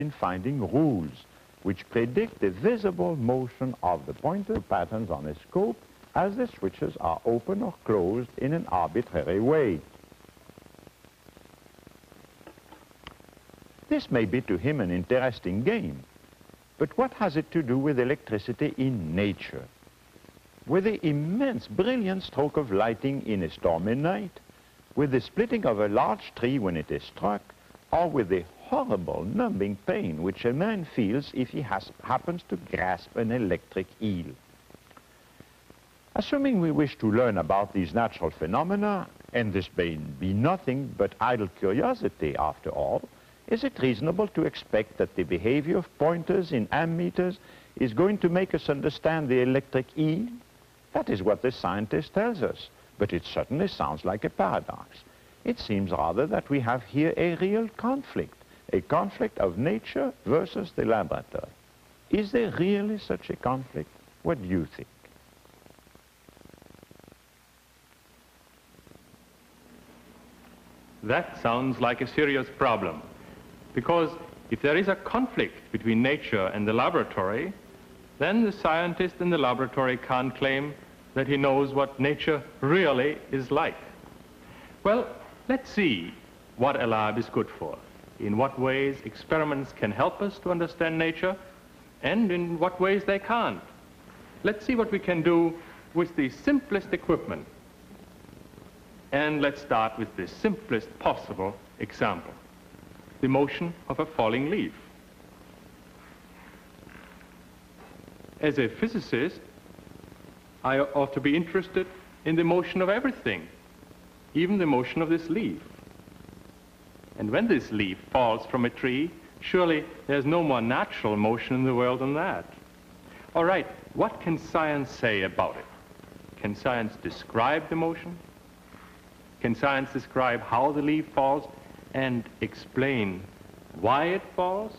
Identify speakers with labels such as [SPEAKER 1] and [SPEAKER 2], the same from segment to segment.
[SPEAKER 1] in finding rules which predict the visible motion of the pointer patterns on a scope as the switches are open or closed in an arbitrary way. This may be to him an interesting game, but what has it to do with electricity in nature? With the immense brilliant stroke of lighting in a stormy night, with the splitting of a large tree when it is struck, or with the horrible numbing pain which a man feels if he happens to grasp an electric eel. Assuming we wish to learn about these natural phenomena, and this may be nothing but idle curiosity after all, is it reasonable to expect that the behavior of pointers in ammeters is going to make us understand the electric eel? That is what the scientist tells us, but it certainly sounds like a paradox. It seems rather that we have here a real conflict, a conflict of nature versus the laboratory. Is there really such a conflict? What do you think?
[SPEAKER 2] That sounds like a serious problem, because if there is a conflict between nature and the laboratory, then the scientist in the laboratory can't claim that he knows what nature really is like. Well, let's see what a lab is good for, in what ways experiments can help us to understand nature, and in what ways they can't. Let's see what we can do with the simplest equipment. And let's start with the simplest possible example, the motion of a falling leaf. As a physicist, I ought to be interested in the motion of everything, even the motion of this leaf. And when this leaf falls from a tree, surely there's no more natural motion in the world than that. All right, what can science say about it? Can science describe the motion? Can science describe how the leaf falls and explain why it falls?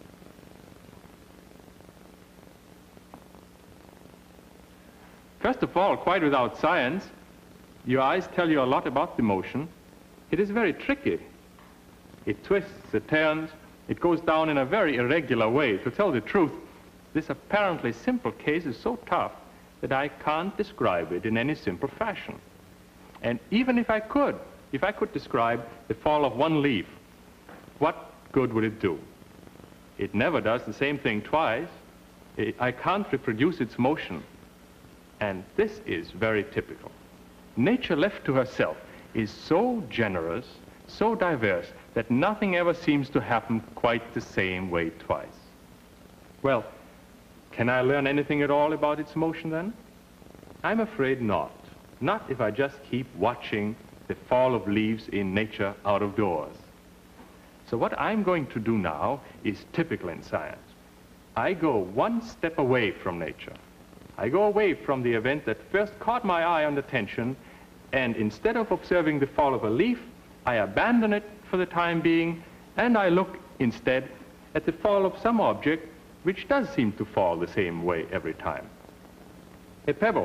[SPEAKER 2] First of all, quite without science, your eyes tell you a lot about the motion. It is very tricky. It twists, it turns, it goes down in a very irregular way. To tell the truth, this apparently simple case is so tough that I can't describe it in any simple fashion. And even if I could describe the fall of one leaf, what good would it do? It never does the same thing twice. I can't reproduce its motion. And this is very typical. Nature left to herself is so generous, so diverse, that nothing ever seems to happen quite the same way twice. Well, can I learn anything at all about its motion then? I'm afraid not. Not if I just keep watching the fall of leaves in nature out of doors. So what I'm going to do now is typical in science. I go one step away from nature. I go away from the event that first caught my eye and attention, and instead of observing the fall of a leaf, I abandon it for the time being, and I look instead at the fall of some object which does seem to fall the same way every time. A pebble.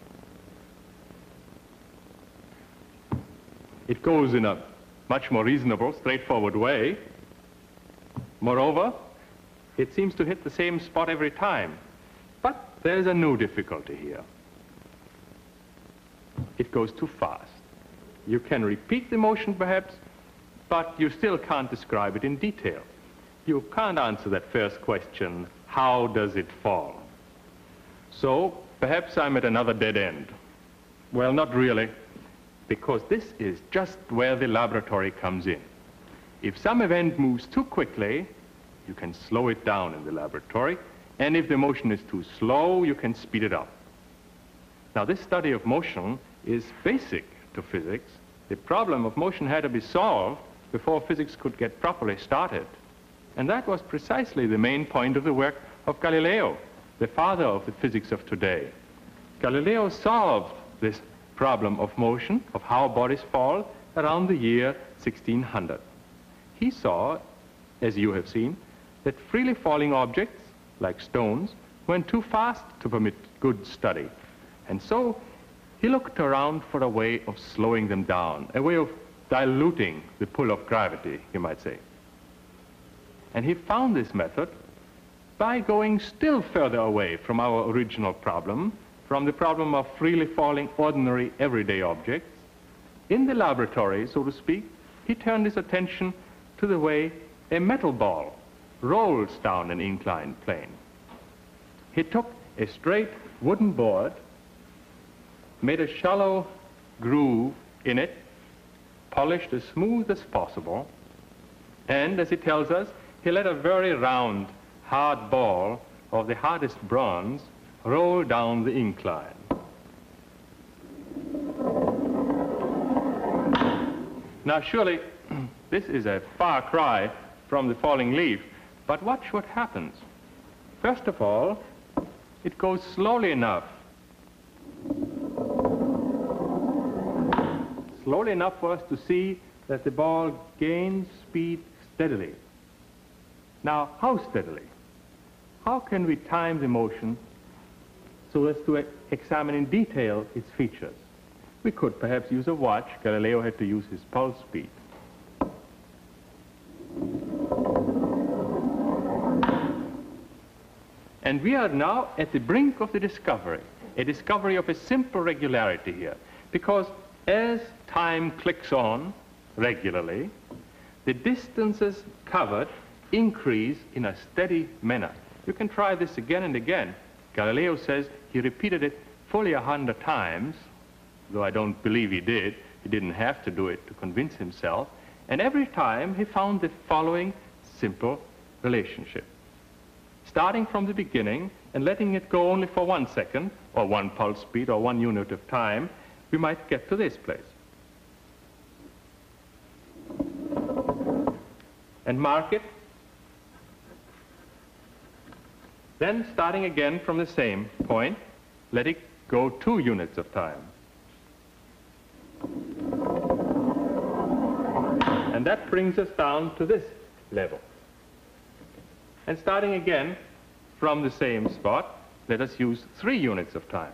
[SPEAKER 2] It goes in a much more reasonable, straightforward way. Moreover, it seems to hit the same spot every time. But there's a new difficulty here. It goes too fast. You can repeat the motion perhaps, but you still can't describe it in detail. You can't answer that first question, how does it fall? So perhaps I'm at another dead end. Well, not really, because this is just where the laboratory comes in. If some event moves too quickly, you can slow it down in the laboratory, and if the motion is too slow, you can speed it up. Now, this study of motion is basic to physics. The problem of motion had to be solved before physics could get properly started. And that was precisely the main point of the work of Galileo, the father of the physics of today. Galileo solved this problem of motion, of how bodies fall, around the year 1600. He saw, as you have seen, that freely falling objects, like stones, went too fast to permit good study. And so he looked around for a way of slowing them down, a way of diluting the pull of gravity, you might say. And he found this method by going still further away from our original problem, from the problem of freely falling ordinary everyday objects. In the laboratory, so to speak, he turned his attention to the way a metal ball rolls down an inclined plane. He took a straight wooden board, made a shallow groove in it, polished as smooth as possible, and, as he tells us, he let a very round, hard ball of the hardest bronze roll down the incline. Now, surely, this is a far cry from the falling leaf, but watch what happens. First of all, it goes slowly enough for us to see that the ball gains speed steadily. Now, how steadily? How can we time the motion so as to examine in detail its features? We could perhaps use a watch. Galileo had to use his pulse speed. And we are now at the brink of the discovery, a discovery of a simple regularity here, because as time clicks on regularly, the distances covered increase in a steady manner. You can try this again and again. Galileo says he repeated it fully 100 times, though I don't believe he did. He didn't have to do it to convince himself. And every time he found the following simple relationship. Starting from the beginning and letting it go only for 1 second, or 1 pulse speed, or 1 unit of time, we might get to this place. And mark it. Then, starting again from the same point, let it go 2 units of time. And that brings us down to this level. And starting again from the same spot, let us use 3 units of time.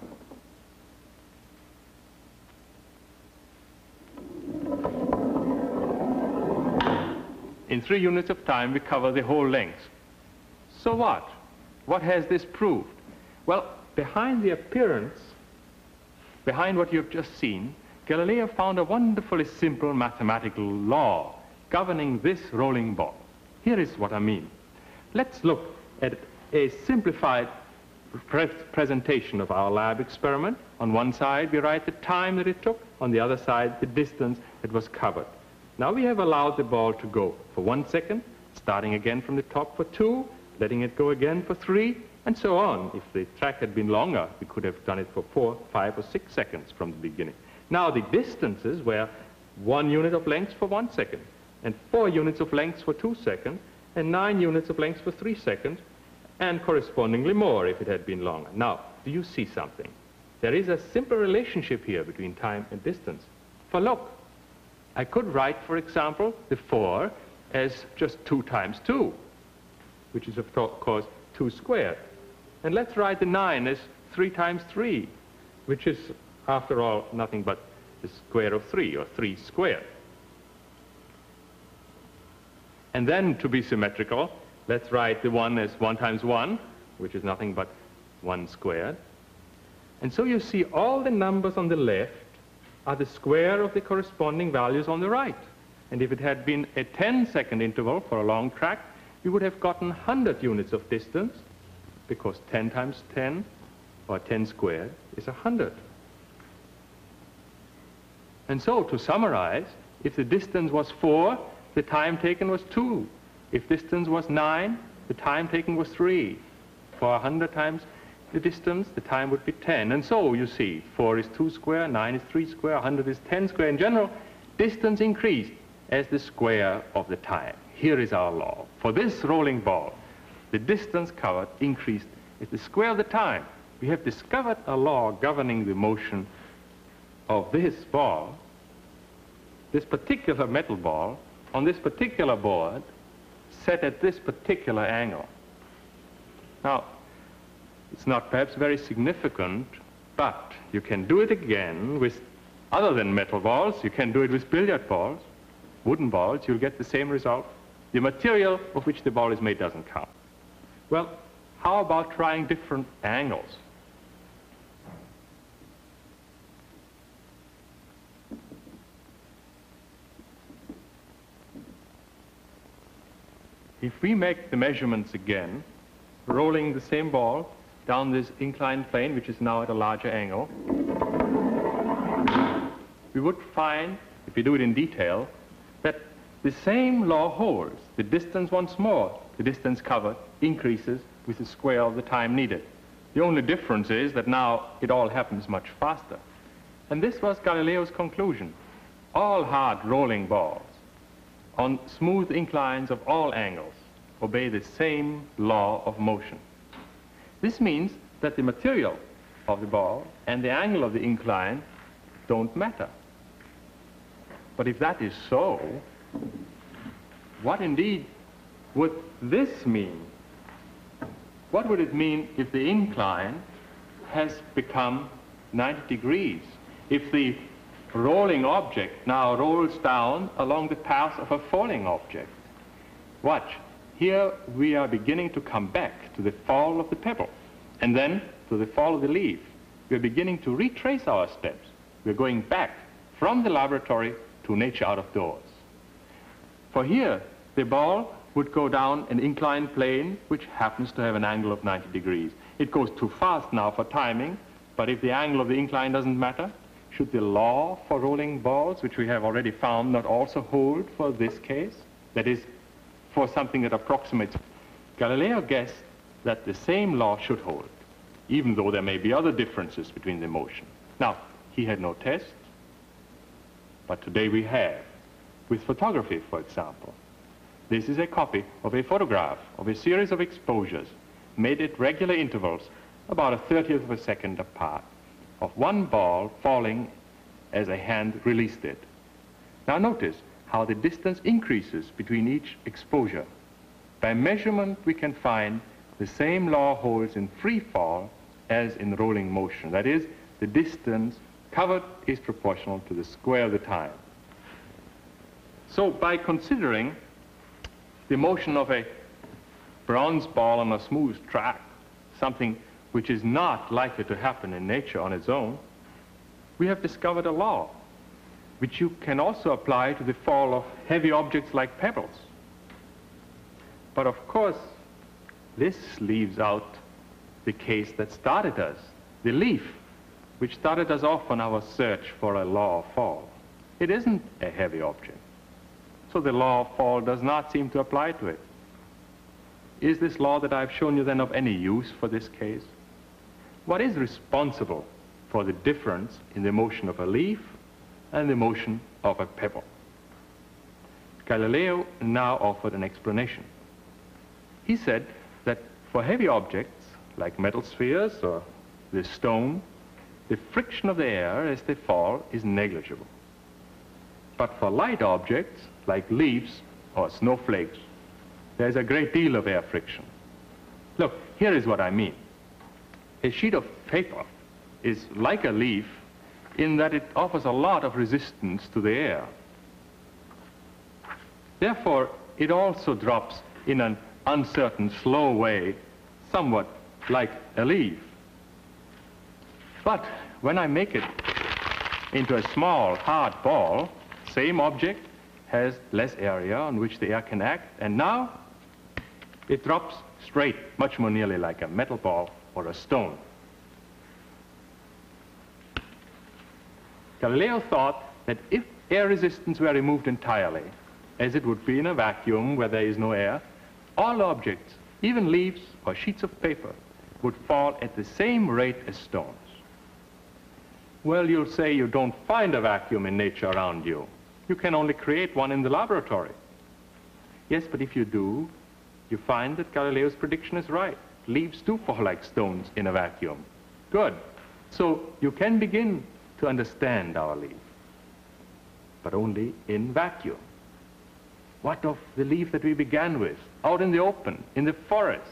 [SPEAKER 2] In 3 units of time, we cover the whole length. So what? What has this proved? Well, behind the appearance, behind what you've just seen, Galileo found a wonderfully simple mathematical law governing this rolling ball. Here is what I mean. Let's look at a simplified presentation of our lab experiment. On one side, we write the time that it took. On the other side, the distance that was covered. Now we have allowed the ball to go for 1 second, starting again from the top for 2, letting it go again for 3, and so on. If the track had been longer, we could have done it for 4, 5, or 6 seconds from the beginning. Now the distances were 1 unit of length for 1 second, and 4 units of length for 2 seconds, and 9 units of length for 3 seconds, and correspondingly more if it had been longer. Now, do you see something? There is a simple relationship here between time and distance. For look, I could write, for example, the 4 as just 2 times 2, which is, of course, 2 squared. And let's write the 9 as 3 times 3, which is, after all, nothing but the square of 3, or 3 squared. And then, to be symmetrical, let's write the 1 as 1 times 1, which is nothing but 1 squared. And so you see all the numbers on the left are the square of the corresponding values on the right. And if it had been a 10-second interval for a long track, we would have gotten 100 units of distance, because 10 times 10, or 10 squared, is 100. And so, to summarize, if the distance was 4, the time taken was 2. If distance was 9, the time taken was 3. For 100 times the distance, the time would be 10. And so, you see, 4 is 2 square, 9 is 3 square, 100 is 10 square. In general, distance increased as the square of the time. Here is our law. For this rolling ball, the distance covered increased as the square of the time. We have discovered a law governing the motion of this ball, this particular metal ball, on this particular board, set at this particular angle. Now, it's not perhaps very significant, but you can do it again with, other than metal balls, you can do it with billiard balls, wooden balls, you'll get the same result. the material of which the ball is made doesn't count. Well, how about trying different angles? If we make the measurements again, rolling the same ball down this inclined plane, which is now at a larger angle, we would find, if we do it in detail, that the same law holds. The distance once more, the distance covered, increases with the square of the time needed. The only difference is that now it all happens much faster. And this was Galileo's conclusion. All hard rolling balls on smooth inclines of all angles obey the same law of motion. This means that the material of the ball and the angle of the incline don't matter. But if that is so, what indeed would this mean? What would it mean if the incline has become 90 degrees? If the rolling object now rolls down along the path of a falling object? Watch. Here we are beginning to come back to the fall of the pebble, and then to the fall of the leaf. We're beginning to retrace our steps. We're going back from the laboratory to nature out of doors. For here, the ball would go down an inclined plane which happens to have an angle of 90 degrees. It goes too fast now for timing, but if the angle of the incline doesn't matter, should the law for rolling balls, which we have already found, not also hold for this case? That is, for something that approximates. Galileo guessed that the same law should hold, even though there may be other differences between the motion. Now, he had no test, but today we have. With photography, for example. This is a copy of a photograph of a series of exposures made at regular intervals, about a 30th of a second apart, of one ball falling as a hand released it. Now notice how the distance increases between each exposure. By measurement, we can find the same law holds in free fall as in rolling motion. That is, the distance covered is proportional to the square of the time. So by considering the motion of a bronze ball on a smooth track, something which is not likely to happen in nature on its own, we have discovered a law which you can also apply to the fall of heavy objects like pebbles. But of course, this leaves out the case that started us, the leaf, which started us off on our search for a law of fall. It isn't a heavy object, so the law of fall does not seem to apply to it. Is this law that I've shown you then of any use for this case? What is responsible for the difference in the motion of a leaf and the motion of a pebble? Galileo now offered an explanation. He said that for heavy objects, like metal spheres or the stone, the friction of the air as they fall is negligible. But for light objects, like leaves or snowflakes, there's a great deal of air friction. Look, here is what I mean. A sheet of paper is like a leaf in that it offers a lot of resistance to the air. Therefore, it also drops in an uncertain, slow way, somewhat like a leaf. But when I make it into a small, hard ball, same object has less area on which the air can act, and now it drops straight, much more nearly like a metal ball or a stone. Galileo thought that if air resistance were removed entirely, as it would be in a vacuum where there is no air, all objects, even leaves or sheets of paper, would fall at the same rate as stones. Well, you'll say you don't find a vacuum in nature around you. You can only create one in the laboratory. Yes, but if you do, you find that Galileo's prediction is right. Leaves do fall like stones in a vacuum. Good. So you can begin to understand our leaf, but only in vacuum. What of the leaf that we began with, out in the open, in the forest?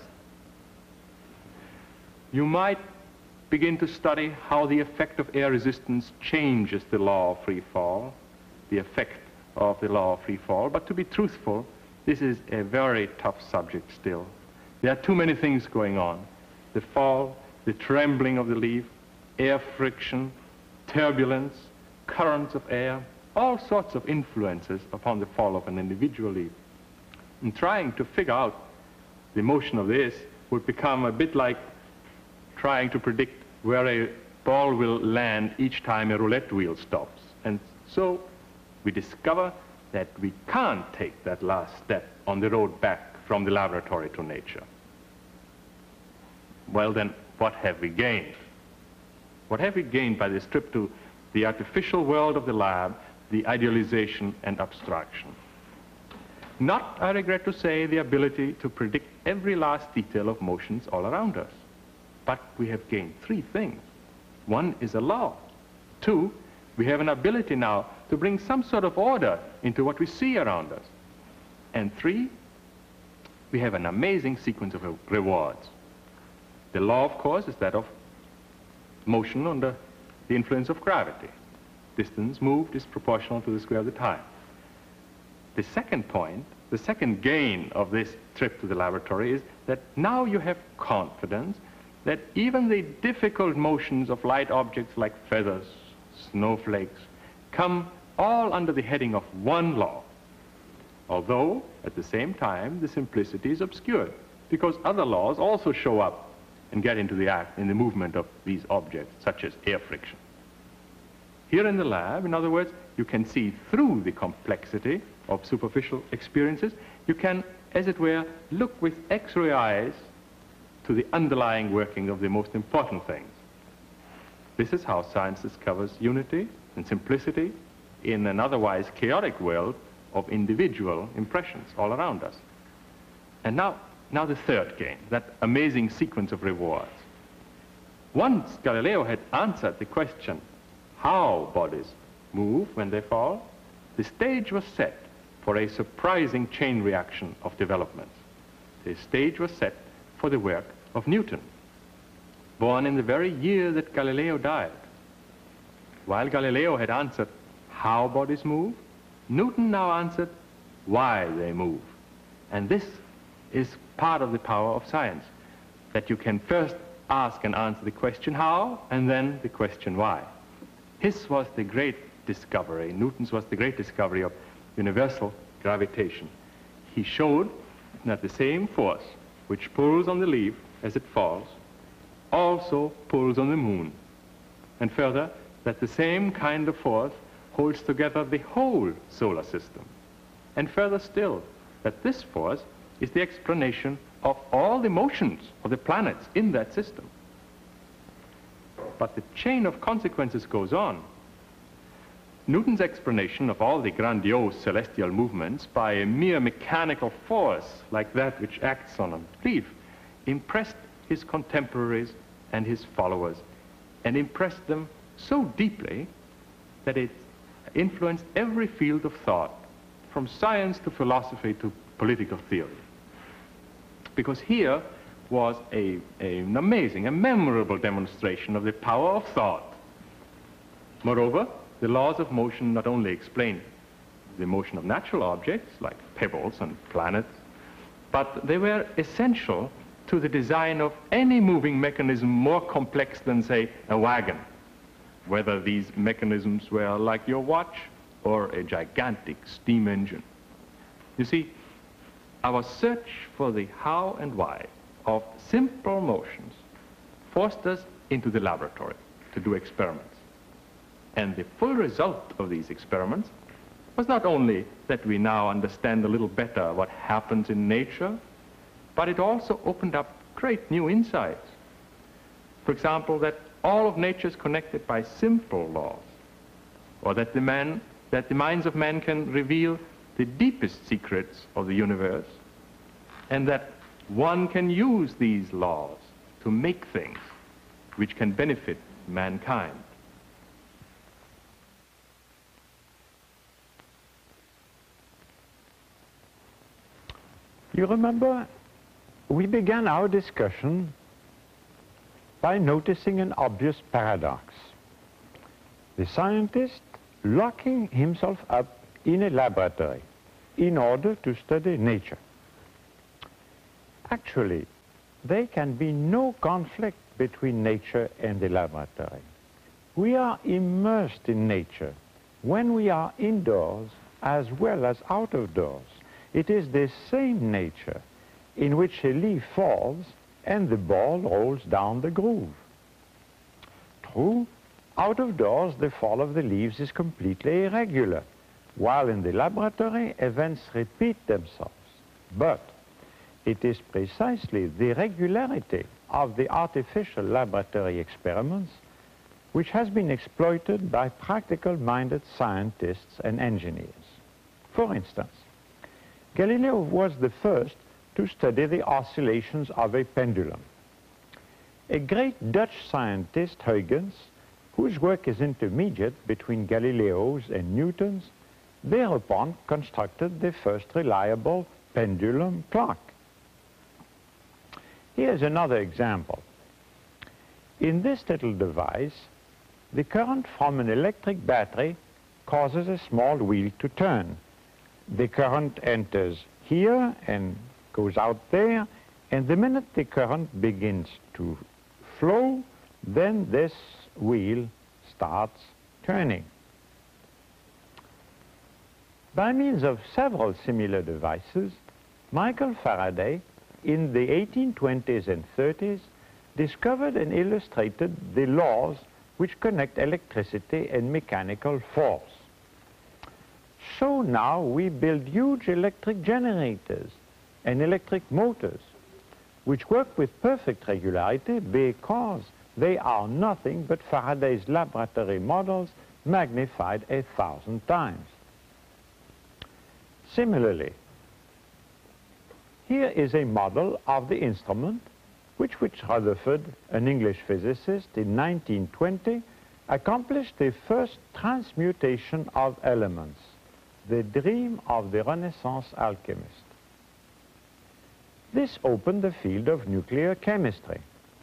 [SPEAKER 2] You might begin to study how the effect of air resistance changes the law of free fall, the effect of the law of free fall, but to be truthful, This is a very tough subject still. There are too many things going on. The fall, the trembling of the leaf, air friction, turbulence, currents of air, all sorts of influences upon the fall of an individual leaf. And trying to figure out the motion of this would become a bit like trying to predict where a ball will land each time a roulette wheel stops. And so we discover that we can't take that last step on the road back from the laboratory to nature. Well then, what have we gained? What have we gained by this trip to the artificial world of the lab, the idealization and abstraction? Not, I regret to say, the ability to predict every last detail of motions all around us. But we have gained three things. One is a law. Two, we have an ability now to bring some sort of order into what we see around us. And three, we have an amazing sequence of rewards. The law, of course, is that of motion under the influence of gravity. Distance moved is proportional to the square of the time. The second point, the second gain of this trip to the laboratory is that now you have confidence that even the difficult motions of light objects like feathers, snowflakes, come all under the heading of one law, although at the same time the simplicity is obscured because other laws also show up and get into the act in the movement of these objects, such as air friction. Here in the lab, in other words, you can see through the complexity of superficial experiences. You can, as it were, look with X-ray eyes to the underlying working of the most important things. This is how science discovers unity and simplicity in an otherwise chaotic world of individual impressions all around us. And now the third gain, that amazing sequence of rewards. Once Galileo had answered the question, how bodies move when they fall, the stage was set for a surprising chain reaction of developments. The stage was set for the work of Newton, born in the very year that Galileo died. While Galileo had answered how bodies move, Newton now answered why they move. And this is part of the power of science, that you can first ask and answer the question how, and then the question why. His was the great discovery, Newton's was the great discovery of universal gravitation. He showed that the same force which pulls on the leaf as it falls also pulls on the moon. And further, that the same kind of force holds together the whole solar system. And further still, that this force is the explanation of all the motions of the planets in that system. But the chain of consequences goes on. Newton's explanation of all the grandiose celestial movements by a mere mechanical force like that which acts on a leaf impressed his contemporaries and his followers, and impressed them so deeply that it influenced every field of thought, from science to philosophy to political theory. Because here was an amazing, a memorable demonstration of the power of thought. Moreover, the laws of motion not only explain the motion of natural objects, like pebbles and planets, but they were essential to the design of any moving mechanism more complex than, say, a wagon, whether these mechanisms were like your watch or a gigantic steam engine. You see, our search for the how and why of simple motions forced us into the laboratory to do experiments. And the full result of these experiments was not only that we now understand a little better what happens in nature, but it also opened up great new insights. For example, that all of nature is connected by simple laws, or that the minds of men can reveal the deepest secrets of the universe, and that one can use these laws to make things which can benefit mankind.
[SPEAKER 1] You remember, we began our discussion by noticing an obvious paradox. The scientist locking himself up in a laboratory in order to study nature. Actually, there can be no conflict between nature and the laboratory. We are immersed in nature when we are indoors as well as out of doors. It is the same nature in which a leaf falls and the ball rolls down the groove. True, out of doors the fall of the leaves is completely irregular, while in the laboratory events repeat themselves. But it is precisely the regularity of the artificial laboratory experiments which has been exploited by practical-minded scientists and engineers. For instance, Galileo was the first to study the oscillations of a pendulum. A great Dutch scientist, Huygens, whose work is intermediate between Galileo's and Newton's, thereupon constructed the first reliable pendulum clock. Here's another example. In this little device, the current from an electric battery causes a small wheel to turn. The current enters here and goes out there, and the minute the current begins to flow, then this wheel starts turning. By means of several similar devices, Michael Faraday, in the 1820s and 30s, discovered and illustrated the laws which connect electricity and mechanical force. So now we build huge electric generators and electric motors, which work with perfect regularity because they are nothing but Faraday's laboratory models magnified 1,000 times. Similarly, here is a model of the instrument which Rutherford, an English physicist, in 1920 accomplished the first transmutation of elements, the dream of the Renaissance alchemist. This opened the field of nuclear chemistry.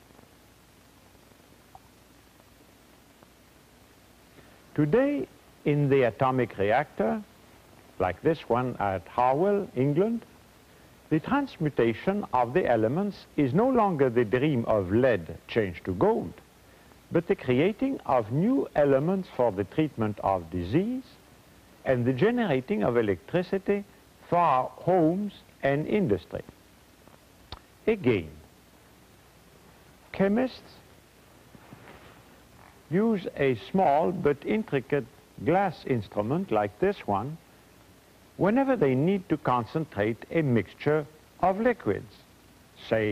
[SPEAKER 1] Today, in the atomic reactor, like this one at Harwell, England, the transmutation of the elements is no longer the dream of lead changed to gold, but the creating of new elements for the treatment of disease and the generating of electricity for our homes and industry. Again, chemists use a small but intricate glass instrument like this one whenever they need to concentrate a mixture of liquids, say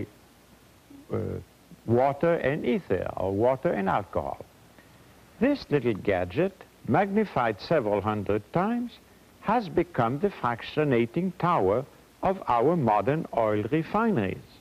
[SPEAKER 1] water and ether or water and alcohol. This little gadget, magnified several hundred times, has become the fractionating tower of our modern oil refineries.